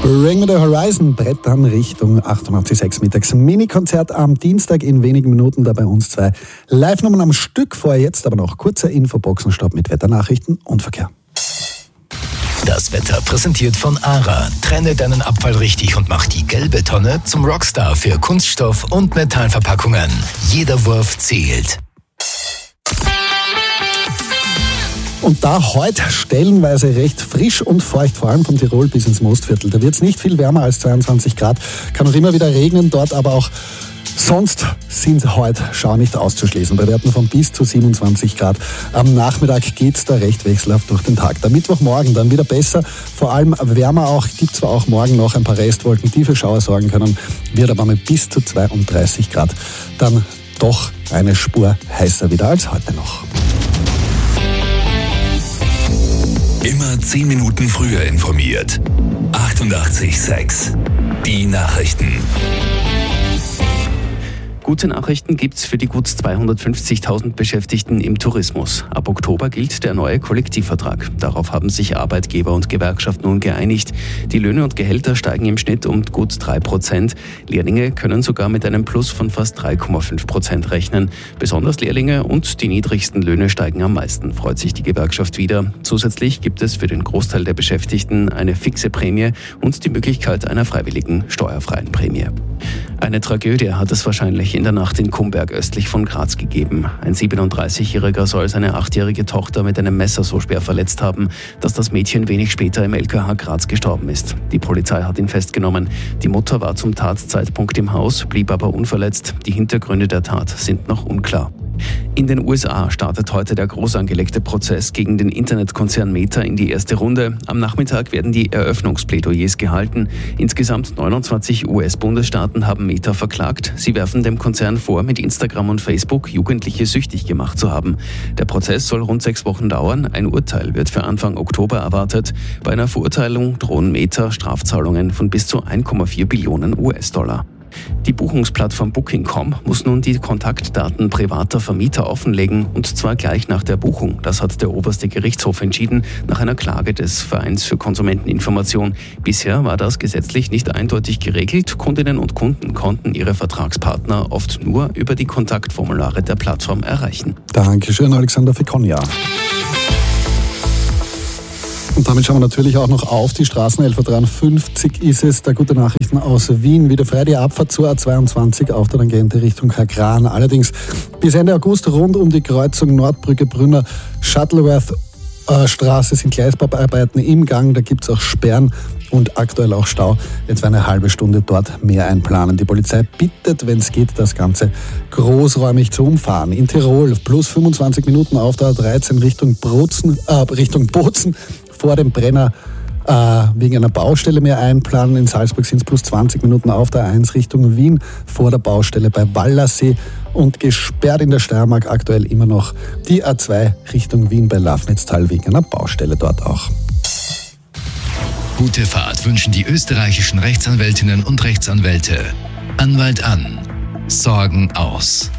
Bring Me the Horizon, brettern Richtung 88,6 mittags. Mini-Konzert am Dienstag in wenigen Minuten, da bei uns 2 Live-Nummern am Stück. Vorher jetzt aber noch kurzer Infoboxenstopp mit Wetternachrichten und Verkehr. Das Wetter präsentiert von ARA. Trenne deinen Abfall richtig und mach die gelbe Tonne zum Rockstar für Kunststoff- und Metallverpackungen. Jeder Wurf zählt. Und da heute stellenweise recht frisch und feucht, vor allem von Tirol bis ins Mostviertel. Da wird es nicht viel wärmer als 22 Grad. Kann auch immer wieder regnen dort, aber auch sonst sind heute schau nicht auszuschließen. Bei Werten von bis zu 27 Grad. Am Nachmittag geht es da recht wechselhaft durch den Tag. Der Mittwochmorgen dann wieder besser, vor allem wärmer auch. Gibt zwar auch morgen noch ein paar Restwolken, die für Schauer sorgen können, wird aber mit bis zu 32 Grad dann doch eine Spur heißer wieder als heute noch. Immer 10 Minuten früher informiert. 88,6. Die Nachrichten. Gute Nachrichten gibt's für die gut 250.000 Beschäftigten im Tourismus. Ab Oktober gilt der neue Kollektivvertrag. Darauf haben sich Arbeitgeber und Gewerkschaft nun geeinigt. Die Löhne und Gehälter steigen im Schnitt um gut 3%. Lehrlinge können sogar mit einem Plus von fast 3,5% rechnen. Besonders Lehrlinge und die niedrigsten Löhne steigen am meisten, freut sich die Gewerkschaft wieder. Zusätzlich gibt es für den Großteil der Beschäftigten eine fixe Prämie und die Möglichkeit einer freiwilligen steuerfreien Prämie. Eine Tragödie hat es wahrscheinlich in der Nacht in Kumberg östlich von Graz gegeben. Ein 37-Jähriger soll seine 8-jährige Tochter mit einem Messer so schwer verletzt haben, dass das Mädchen wenig später im LKH Graz gestorben ist. Die Polizei hat ihn festgenommen. Die Mutter war zum Tatzeitpunkt im Haus, blieb aber unverletzt. Die Hintergründe der Tat sind noch unklar. In den USA startet heute der groß angelegte Prozess gegen den Internetkonzern Meta in die erste Runde. Am Nachmittag werden die Eröffnungsplädoyers gehalten. Insgesamt 29 US-Bundesstaaten haben Meta verklagt. Sie werfen dem Konzern vor, mit Instagram und Facebook Jugendliche süchtig gemacht zu haben. Der Prozess soll rund 6 Wochen dauern. Ein Urteil wird für Anfang Oktober erwartet. Bei einer Verurteilung drohen Meta Strafzahlungen von bis zu 1,4 Billionen US-Dollar. Die Buchungsplattform Booking.com muss nun die Kontaktdaten privater Vermieter offenlegen, und zwar gleich nach der Buchung. Das hat der oberste Gerichtshof entschieden, nach einer Klage des Vereins für Konsumenteninformation. Bisher war das gesetzlich nicht eindeutig geregelt. Kundinnen und Kunden konnten ihre Vertragspartner oft nur über die Kontaktformulare der Plattform erreichen. Dankeschön, Alexander Fekonia. Und damit schauen wir natürlich auch noch auf die Straßen. 11.53 ist es. Der gute Nachrichten aus Wien. Wieder frei die Abfahrt zur A22 auf der Tangente Richtung Kagran. Allerdings bis Ende August rund um die Kreuzung Nordbrücke-Brünner Shuttleworth Straße sind Gleisbauarbeiten im Gang. Da gibt es auch Sperren und aktuell auch Stau. Etwa eine halbe Stunde dort mehr einplanen. Die Polizei bittet, wenn es geht, das Ganze großräumig zu umfahren. In Tirol plus 25 Minuten auf der A13 Richtung Bozen. Vor dem Brenner wegen einer Baustelle mehr einplanen. In Salzburg sind es plus 20 Minuten auf der A1 Richtung Wien vor der Baustelle bei Wallersee, und gesperrt in der Steiermark aktuell immer noch die A2 Richtung Wien bei Lafnitztal wegen einer Baustelle dort auch. Gute Fahrt wünschen die österreichischen Rechtsanwältinnen und Rechtsanwälte. Anwalt an. Sorgen aus.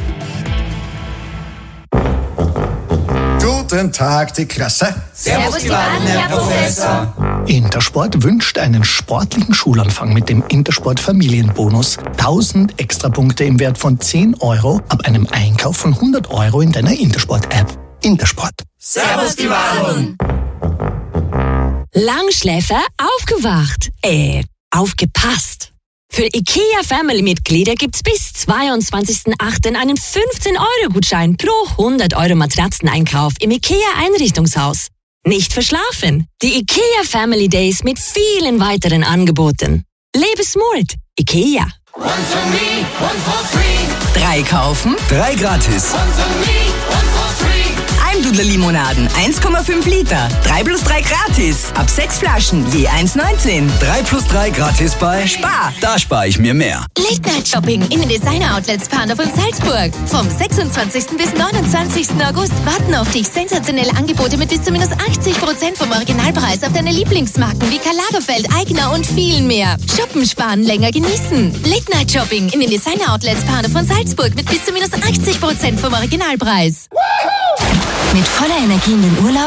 Guten Tag, die Klasse. Servus, die Wahlen, Herr Professor. Intersport wünscht einen sportlichen Schulanfang mit dem Intersport Familienbonus. 1000 Extrapunkte im Wert von 10 Euro ab einem Einkauf von 100 Euro in deiner Intersport-App. Intersport. Servus, die Wahlen. Langschläfer aufgewacht. Aufgepasst. Für IKEA-Family-Mitglieder gibt's bis 22.08. einen 15-Euro-Gutschein pro 100 Euro Matratzeneinkauf im IKEA-Einrichtungshaus. Nicht verschlafen. Die IKEA Family Days mit vielen weiteren Angeboten. Lebe smart. IKEA. One for me, one for free. 3 kaufen, 3 gratis. One for me, one for free. Almdudler Limonaden, 1,5 Liter. 3 plus 3 gratis. Ab 6 Flaschen, je 1,19. 3 plus 3 gratis bei Spar. Da spare ich mir mehr. Late Night Shopping in den Designer-Outlets Partner von Salzburg. Vom 26. bis 29. August warten auf dich sensationelle Angebote mit bis zu minus 80% vom Originalpreis auf deine Lieblingsmarken wie Karl Lagerfeld, Aigner und viel mehr. Shoppen, sparen, länger genießen. Late Night Shopping in den Designer-Outlets Partner von Salzburg mit bis zu minus 80% vom Originalpreis. Mit voller Energie in den Urlaub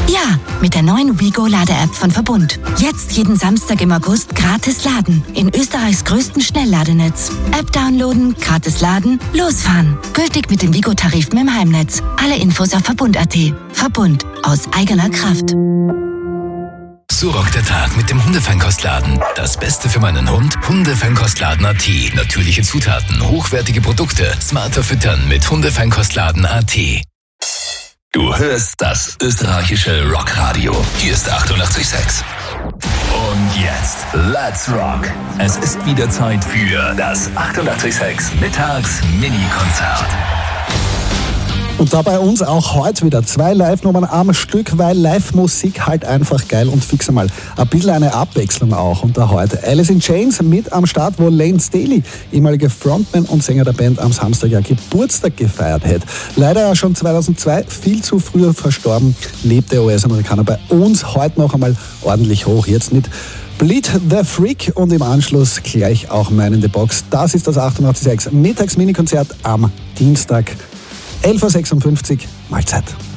Ja, mit der neuen WeGo-Lade-App von Verbund. Jetzt jeden Samstag im August gratis laden. In Österreichs größten Schnellladenetz. App downloaden, gratis laden, losfahren. Gültig mit den WeGo-Tarifen im Heimnetz. Alle Infos auf Verbund.at. Verbund. Aus eigener Kraft. So rockt der Tag mit dem Hundefeinkostladen. Das Beste für meinen Hund? Hundefeinkostladen.at. Natürliche Zutaten, hochwertige Produkte, smarter füttern mit Hundefeinkostladen.at. Du hörst das österreichische Rockradio. Hier ist 88,6. Und jetzt, let's rock. Es ist wieder Zeit für das 88,6 Mittags-Mini-Konzert. Und da bei uns auch heute wieder 2 Live-Nummern am Stück, weil Live-Musik halt einfach geil und fix einmal ein bisschen eine Abwechslung auch. Und da heute Alice in Chains mit am Start, wo Lane Staley, ehemaliger Frontman und Sänger der Band, am Samstag ja Geburtstag gefeiert hat. Leider ja schon 2002 viel zu früh verstorben, lebt der US-Amerikaner bei uns heute noch einmal ordentlich hoch. Jetzt mit Bleed the Freak und im Anschluss gleich auch Man in the Box. Das ist das 88,6 Mittags-Mini-Konzert am Dienstag. 11.56 Uhr, Mahlzeit.